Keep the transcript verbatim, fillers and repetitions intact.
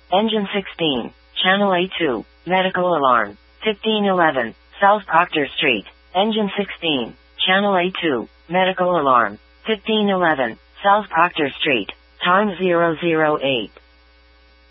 Engine sixteen, Channel A two, medical alarm. fifteen eleven, South Proctor Street. Engine sixteen, Channel A two, medical alarm. fifteen eleven, South Proctor Street. Time zero zero eight.